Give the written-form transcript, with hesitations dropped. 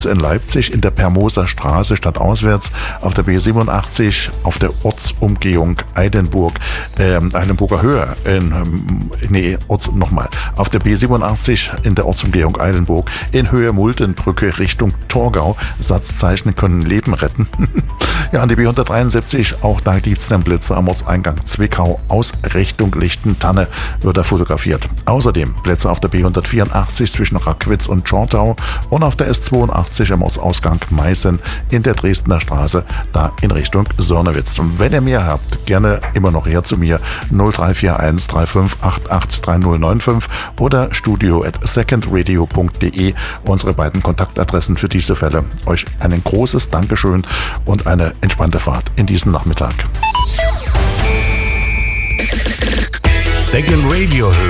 in Leipzig in der Permoser Straße stadtauswärts, auf der B87 auf der Ortsumgehung Eilenburger Höhe, auf der B87 in der Ortsumgehung Eilenburg in Höhe Muldenbrücke Richtung Torgau. Satzzeichen können Leben retten. Ja, an die B173, auch da gibt es einen Blitzer am Ortseingang Zwickau aus Richtung Lichtentanne, wird er fotografiert. Außerdem Blitzer auf der B184 zwischen Rackwitz und Schortau und auf der S82 am Ortsausgang Meißen in der Dresdner Straße, da in Richtung Sörnewitz. Und wenn ihr mehr habt, gerne immer noch her zu mir 0341 3588 3095 oder studio@secondradio.de, unsere beiden Kontaktadressen für diese Fälle. Euch ein großes Dankeschön und eine entspannte Fahrt in diesen Nachmittag. Second Radio